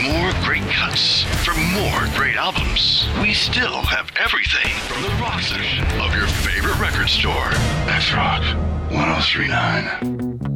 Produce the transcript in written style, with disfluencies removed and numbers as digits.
more great cuts, for more great albums, we still have everything from the rock section of your favorite record store. That's Rock 1039.